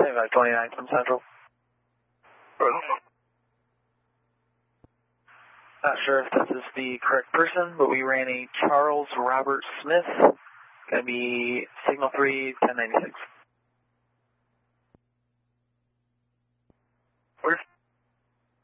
2529 from Central. Not sure if this is the correct person, but we ran a Charles Robert Smith. Going to be signal 3, 1096. Where?